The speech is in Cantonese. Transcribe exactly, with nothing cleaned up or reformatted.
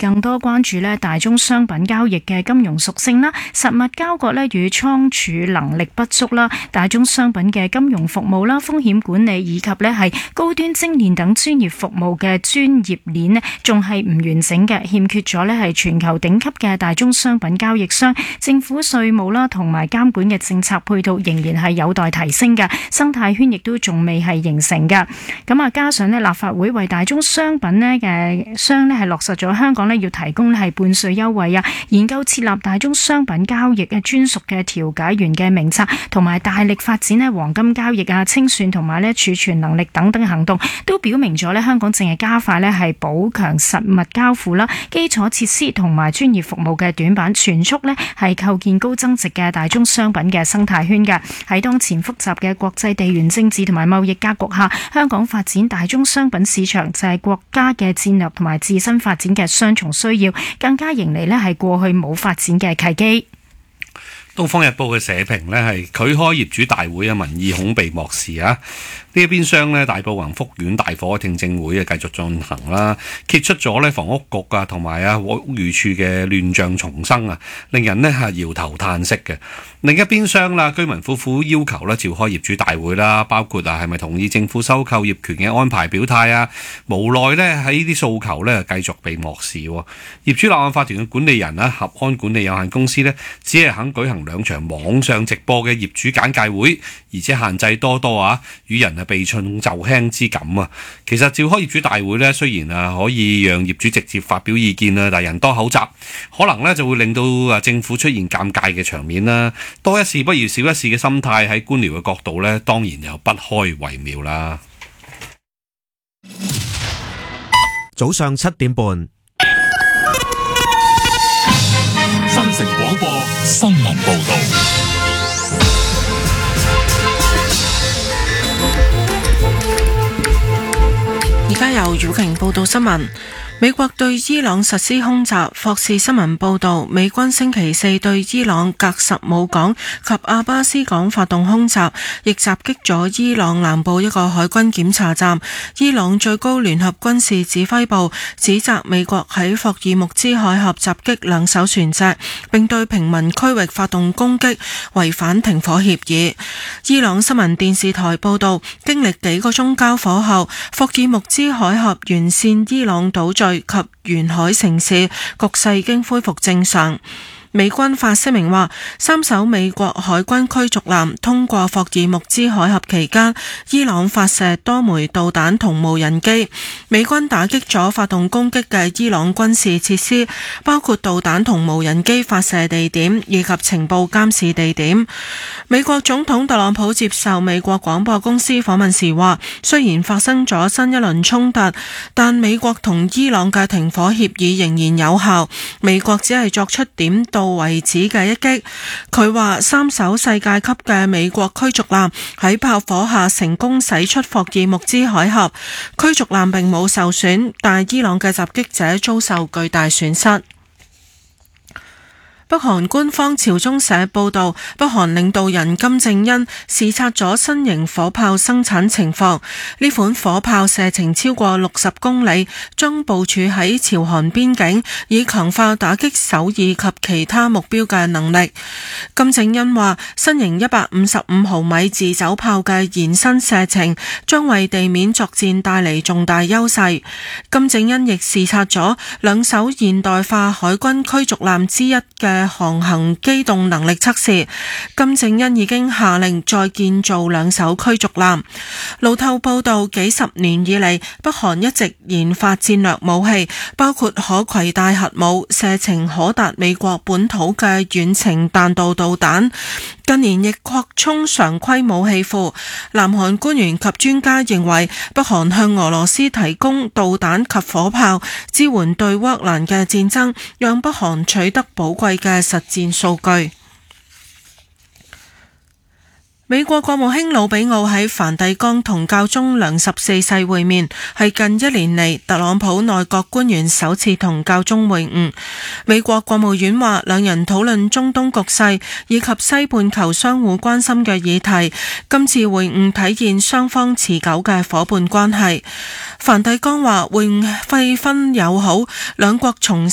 更多關注咧大宗商品交易嘅金融屬性啦、實物交割咧與倉儲能力不足啦、大宗商品嘅金融服務啦、風險管理以及咧係高端精煉等專業服務嘅專業鏈咧，仲係唔完整嘅，欠缺咗咧係全球頂級嘅大宗商品交易商，政府稅務啦同埋監管嘅政策配套仍然係有待提升嘅，生態圈亦都仲未係形成嘅。咁啊，加上咧立法會為大宗商品咧嘅商咧係落實咗香港咧要提供咧係半稅優惠啊，研究設立大宗商品交易嘅專屬嘅調解員嘅名冊，同埋大力發展咧黃金交易啊、清算同埋咧儲存能力等等行動，都表明咗咧香港正係加快咧係補強實物交付啦、基礎設施同埋專業服務嘅短板，全速咧係構建高增值嘅大宗商品嘅生態圈嘅。喺當前複雜嘅國際地緣政治同埋貿易格局下，香港發展大宗商品市場就係國家嘅戰略同埋自身發展嘅雙重需要，更加迎嚟咧係過去冇發展嘅契機。 《東方日報》嘅社評呢係拒開業主大會啊，民意恐被漠視啊！呢一邊廂呢，大埔宏福苑大火聽證會啊繼續進行啦，揭出咗呢房屋局啊同埋啊屋宇署嘅亂象重生啊，令人呢係搖頭嘆息嘅。另一邊廂啦，居民夫婦要求呢召開業主大會啦，包括啊係咪同意政府收購業權嘅安排表態啊，無奈呢喺呢啲訴求呢繼續被漠視。業主立案法團嘅管理人啊，合安管理有限公司呢，只係肯舉行兩場網上直播嘅業主簡介會，而且限制多多啊，與人啊避重就輕之感啊。其實召開業主大會呢，雖然啊可以讓業主直接發表意見啊，但人多口雜，可能呢就會令到啊政府出現尷尬嘅場面啦。多一事不如少一事嘅心態喺官僚嘅角度呢，當然又不開為妙啦。 早上七點半。 新城廣播新聞報道。 而家由姚瓊報道新聞。美國對伊朗實施空襲。霍士新聞報道，美軍星期四對伊朗格什姆港及阿巴斯港發動空襲，亦襲擊咗伊朗南部一個海軍檢查站。伊朗最高聯合軍事指揮部指責美國喺霍爾木茲海峽襲擊兩艘船隻，並對平民區域發動攻擊，違反停火協議。伊朗新聞電視台報道，經歷幾個鐘交火後，霍爾木茲海峽沿線伊朗島嶼及沿海城市局勢已經恢復正常。美軍發聲明話，三艘美國海軍驅逐艦通過霍爾木茲海峽期間，伊朗發射多枚導彈同無人機。美軍打擊咗發動攻擊嘅伊朗軍事設施，包括導彈同無人機發射地點以及情報監視地點。美國總統特朗普接受美國廣播公司訪問時話，雖然發生咗新一輪衝突，但美國同伊朗嘅停火協議仍然有效。美國只係作出點到為止嘅一擊。佢話三艘世界級嘅美國驅逐艦喺炮火下成功駛出霍爾木茲海峽，驅逐艦並冇受損，但伊朗嘅襲擊者遭受巨大損失。北韓官方朝中社報道，北韓領導人金正恩視察咗新型火炮生產情況。呢款火炮射程超過六十公里，將部署喺朝韓邊境，以強化打擊首爾及其他目標嘅能力。金正恩話，新型一百五十五毫米自走炮嘅延伸射程將為地面作戰帶嚟重大優勢。金正恩亦視察咗兩艘現代化海軍驅逐艦之一嘅航行機動能力測試。金正恩已經下令再建造兩艘驅逐艦。路透報道，幾十年以嚟，北韓一直研發戰略武器，包括可攜帶核武、射程可達美國本土嘅遠程彈道導彈。近年亦擴充常規武器庫。南韓官員及專家認為，北韓向俄羅斯提供導彈及火炮，支援對烏克蘭嘅戰爭，讓北韓取得寶貴嘅實戰數據。美國國務卿魯比奧喺梵蒂岡同教宗良十四世會面，係近一年嚟特朗普內閣官員首次同教宗會晤。美國國務院話，兩人討論中東局勢以及西半球相互關心嘅議題。今次會晤體現雙方持久嘅夥伴關係。梵蒂岡話會晤氣氛友好，兩國重